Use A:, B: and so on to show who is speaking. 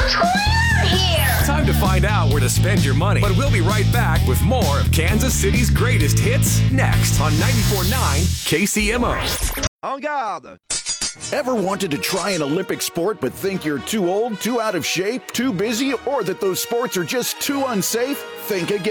A: What's going on here?
B: Time to find out where to spend your money. But we'll be right back with more of Kansas City's greatest hits next on 94.9 KCMO.
C: En garde!
D: Ever wanted to try an Olympic sport but think you're too old, too out of shape, too busy, or that those sports are just too unsafe? Think again.